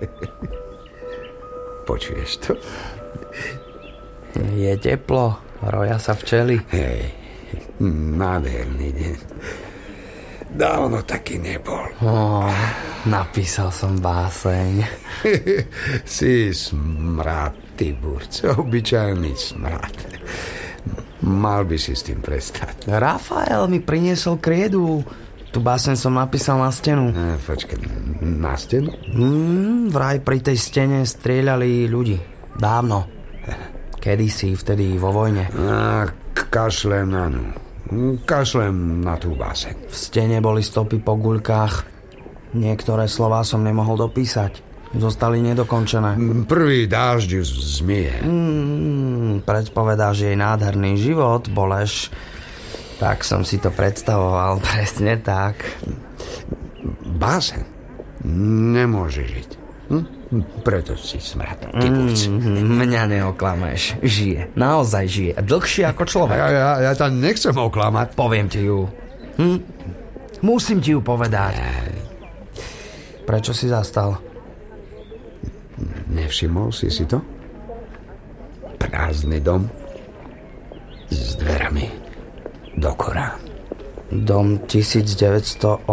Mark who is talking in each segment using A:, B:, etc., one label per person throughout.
A: Počuješ to?
B: Je teplo, roja sa včely.
A: Hej, nádherný deň. Dávno taký nebol.
B: Napísal som báseň.
A: Si smrad, Tiburc, obyčajný smrad. Mal by si s tým prestať.
B: Rafael mi priniesol kriedu. Tu báseň som napísal na stenu.
A: Počkaj, na stenu?
B: Vraj pri tej stene strieľali ľudí. Dávno. Kedysi, vtedy vo vojne.
A: Kašlem na ňu. Kašlem na tú báseň.
B: V stene boli stopy po guľkách. Niektoré slová som nemohol dopísať. Zostali nedokončené.
A: Prvý dážď zmije.
B: Predpovedáš jej nádherný život, Boleš. Tak som si to predstavoval, presne tak.
A: Báseň nemôže žiť. Preto si smrad, Tiburc.
B: Mňa neoklameš. Žije, naozaj žije. Dlhšie ako človek.
A: Ja ťa nechcem oklamať.
B: Poviem ti ju. Musím ti ju povedať. Prečo si zastal?
A: Nevšimol si to? Prázdny dom s dverami do Korán.
B: Dom 1989.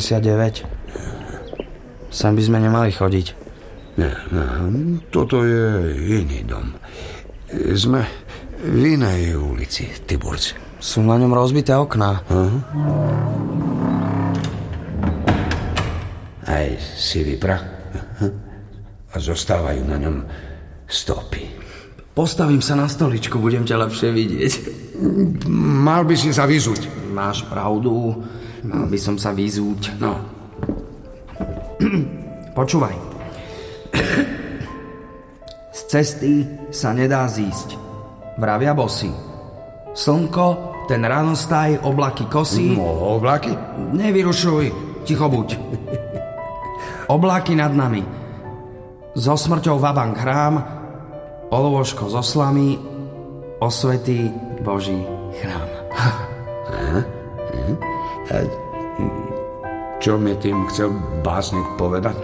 B: Sem by sme nemali chodiť.
A: Toto je iný dom. Sme v inej ulici, Tiburc.
B: Sú na ňom rozbité okná.
A: Aj sivý prach. A zostávajú na ňom stopy.
B: Postavím sa na stoličku, budem ťa lepšie vidieť.
A: Mal by si sa vyzúť.
B: Máš pravdu, mal by som sa vyzúť.
A: No.
B: Počúvaj. Z cesty sa nedá zísť. Vravia bosí. Slnko, ten ranostaj, oblaky kosí.
A: Oblaky?
B: Nevyrušuj, ticho buď. Oblaky nad nami. So smrťou vabank chrám, olôžko zo slamy, osvetý Boží chrám.
A: Čo mi tým chcel básnik povedať?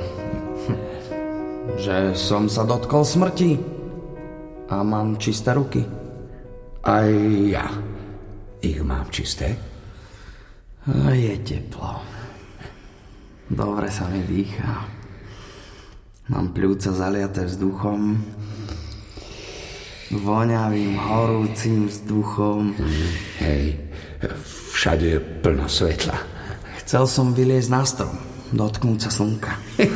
B: Že som sa dotkol smrti a mám čisté ruky.
A: Aj ja ich mám čisté.
B: A je teplo. Dobre sa mi dýchá. Mám pľúca zaliaté vzduchom, voňavým, horúcim vzduchom.
A: Hej, všade je plno svetla.
B: Chcel som vyliezť na strom, dotknúť sa slnka.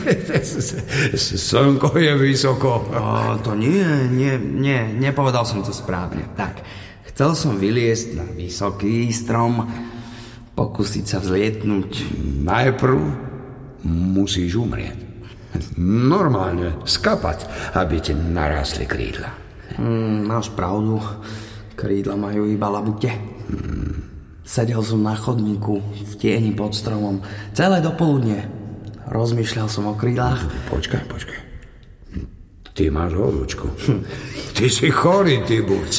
A: Slnko je vysoko.
B: To nie, nepovedal som to správne. Tak, chcel som vyliezť na vysoký strom, pokúsiť sa vzlietnúť.
A: Najprv musíš umrieť. Normálne skapať, aby ti narástli krídla.
B: Máš pravdu, krídla majú iba labute. Sedel som na chodníku v tieni pod stromom celé dopoludne. Rozmýšľal som o krídlach.
A: Počkaj. Ty máš horúčku. Ty si chorý, Tiburc.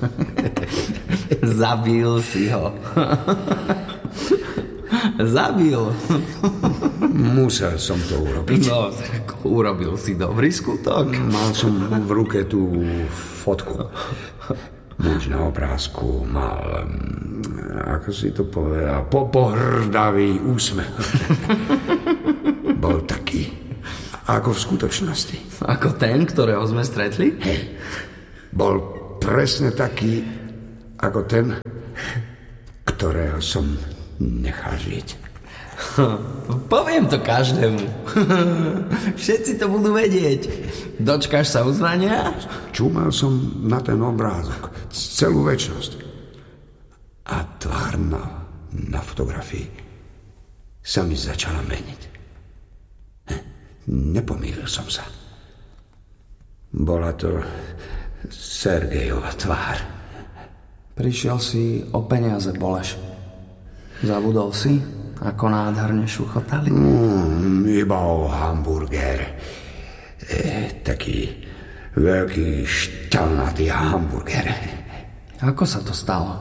B: Zabil si ho. Zabil.
A: Musel som to urobiť.
B: No, urobil si dobrý skutok.
A: Mal som v ruke tú fotku. Muž na obrázku mal, ako si to povedal, pohrdavý úsmev. Bol taký, ako v skutočnosti.
B: Ako ten, ktorého sme stretli?
A: Hej. Bol presne taký, ako ten, ktorého som nechal žiť.
B: Poviem to každému. Všetci to budú vedieť. Dočkáš sa uznania?
A: Čúmal som na ten obrázok celú večnosť. A tvár na fotografii sa mi začala meniť. Nepomýlil som sa. Bola to Sergejova tvár.
B: Prišiel si o peniaze, Boleš. Zabudol si, ako nádherne šuchotali?
A: Iba o hamburger. Taký veľký šťavnatý hamburger.
B: Ako sa to stalo?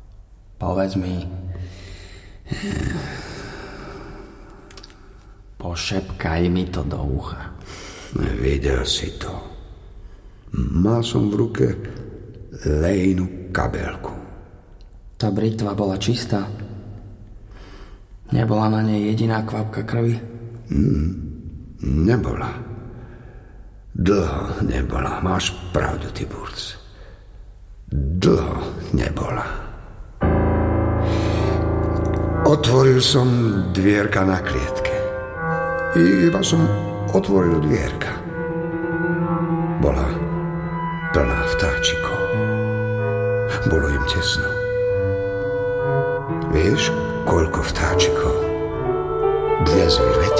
B: Povedz mi. Po šepkaj mi to do ucha.
A: Videl si to. Mal som v ruke Lejnu kabelku.
B: Tá britva bola čistá. Nebola na nej jediná kvapka krvi?
A: Nebola. Dlho nebola. Máš pravdu, Tiburc. Dlho nebola. Otvoril som dvierka na klietke. Iba som otvoril dvierka. Bola plná vtáčikov. Bolo im tesno. Vieš, koľko vtáčikov dnes vyletí?